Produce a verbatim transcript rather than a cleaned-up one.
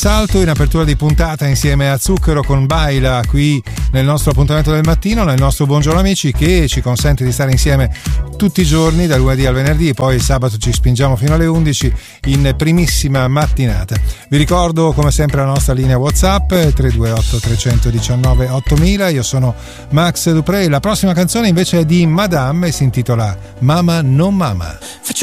Salto in apertura di puntata insieme a Zucchero con Baila qui nel nostro appuntamento del mattino, nel nostro Buongiorno Amici, che ci consente di stare insieme tutti i giorni dal lunedì al venerdì, poi il sabato ci spingiamo fino alle undici in primissima mattinata. Vi ricordo come sempre la nostra linea WhatsApp tre due otto tre uno nove ottomila. Io sono Max Duprey. La prossima canzone invece è di Madame e si intitola Mama non Mama.